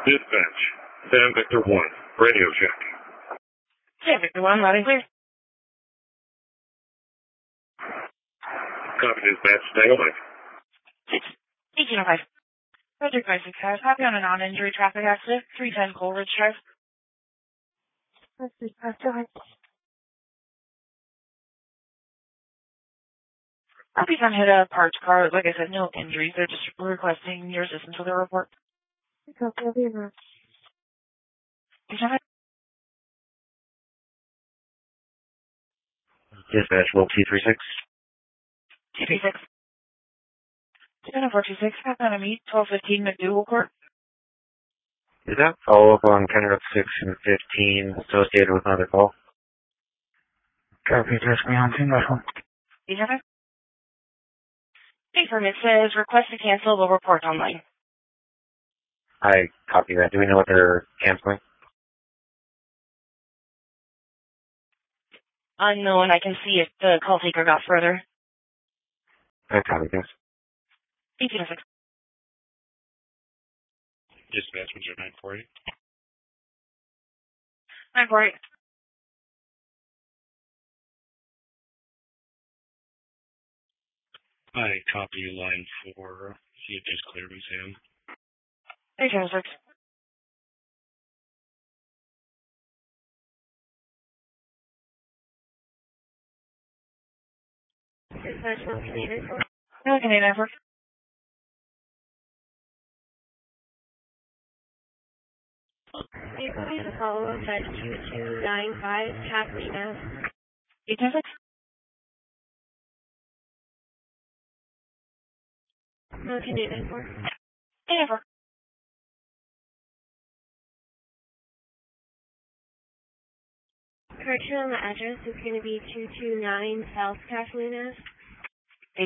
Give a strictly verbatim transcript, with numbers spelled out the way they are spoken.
Dispatch. Sam Victor one. Radio check. Sam Victor one, loud and clear. Copy dispatch. Stay on mic. eighteen oh five. Roger five six five. Copy on a non-injury traffic accident. three ten Coleridge Drive. Let's see. Copies on hit a parked car. Like I said, no injuries. They're just requesting your assistance with their report. Copy of the event. Dispatch, roll two three six. two three six. seven four two six. Half on a meet. twelve fifteen McDougal Court. Is that follow up on County Road six and fifteen associated with another call? Copy, just me on team level. You have it? Paper, it says request to cancel, will report online. I copy that. Do we know what they're canceling? Unknown. I can see if the call taker got further. I copy this. eighteen oh six. Dispatch, was your nine four eight? nine four eight. I copy line four. See if there's clear with Sam. eighteen oh six. Dispatch, what can you report? No Canadian Network. You can please follow up at two two nine five Kathleen. eighteen oh six. No Canadian Network. Network. Correction on the address is going to be two two nine South Kathleen Ave.